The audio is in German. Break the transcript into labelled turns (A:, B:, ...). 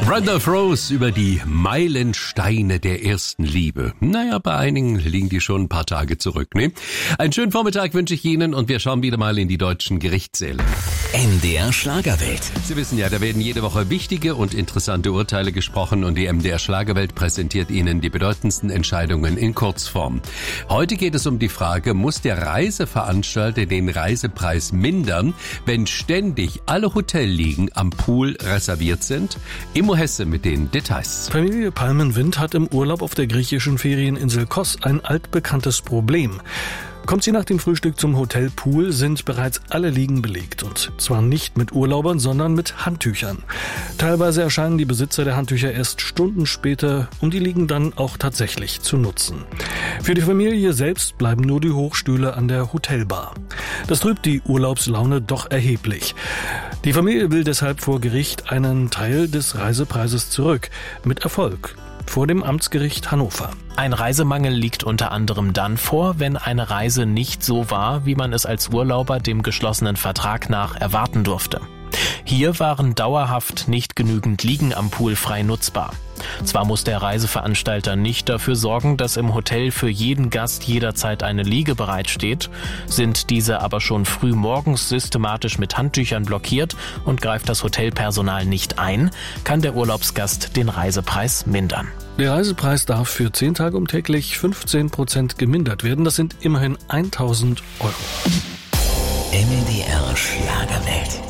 A: Randolph Rose über die Meilensteine der ersten Liebe. Naja, bei einigen liegen die schon ein paar Tage zurück, ne? Einen schönen Vormittag wünsche ich Ihnen und wir schauen wieder mal in die deutschen Gerichtssäle.
B: MDR Schlagerwelt.
A: Sie wissen ja, da werden jede Woche wichtige und interessante Urteile gesprochen und die MDR Schlagerwelt präsentiert Ihnen die bedeutendsten Entscheidungen in Kurzform. Heute geht es um die Frage, muss der Reiseveranstalter den Reisepreis mindern, wenn ständig alle Hotelliegen am Pool reserviert sind? Immo Hesse mit den Details.
C: Familie Palmenwind hat im Urlaub auf der griechischen Ferieninsel Kos ein altbekanntes Problem. Kommt sie nach dem Frühstück zum Hotel Pool, sind bereits alle Liegen belegt. Und zwar nicht mit Urlaubern, sondern mit Handtüchern. Teilweise erscheinen die Besitzer der Handtücher erst Stunden später, um die Liegen dann auch tatsächlich zu nutzen. Für die Familie selbst bleiben nur die Hochstühle an der Hotelbar. Das trübt die Urlaubslaune doch erheblich. Die Familie will deshalb vor Gericht einen Teil des Reisepreises zurück. Mit Erfolg. Vor dem Amtsgericht Hannover.
D: Ein Reisemangel liegt unter anderem dann vor, wenn eine Reise nicht so war, wie man es als Urlauber dem geschlossenen Vertrag nach erwarten durfte. Hier waren dauerhaft nicht genügend Liegen am Pool frei nutzbar. Zwar muss der Reiseveranstalter nicht dafür sorgen, dass im Hotel für jeden Gast jederzeit eine Liege bereitsteht, sind diese aber schon früh morgens systematisch mit Handtüchern blockiert und greift das Hotelpersonal nicht ein, kann der Urlaubsgast den Reisepreis mindern.
C: Der Reisepreis darf für 10 Tage täglich 15% gemindert werden. Das sind immerhin 1.000 €.
B: MDR Schlagerwelt.